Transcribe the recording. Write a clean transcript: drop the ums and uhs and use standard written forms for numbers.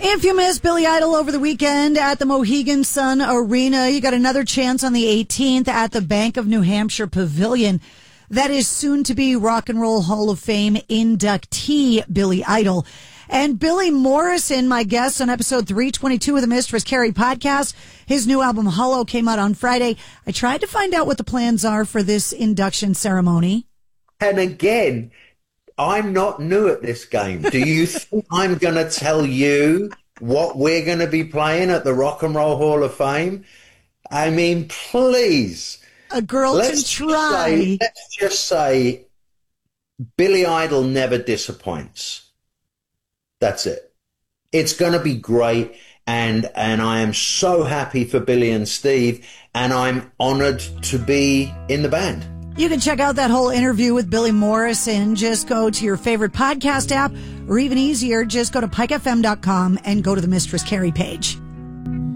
If you missed Billy Idol over the weekend at the Mohegan Sun Arena, you got another chance on the 18th at the Bank of New Hampshire Pavilion. That is soon to be Rock and Roll Hall of Fame inductee Billy Idol. And Billy Morrison, my guest on episode 322 of the Mistress Carrie podcast. His new album, Hollow, came out on Friday. I tried to find out what the plans are for this induction ceremony. And again, I'm not new at this game. Do you think I'm going to tell you what we're going to be playing at the Rock and Roll Hall of Fame? I mean, please. A girl can try. Let's just say Billy Idol never disappoints. That's it. It's going to be great. And I am so happy for Billy and Steve. And I'm honored to be in the band. You can check out that whole interview with Billy Morrison. Just go to your favorite podcast app, or even easier, just go to pikefm.com and go to the Mistress Carrie page.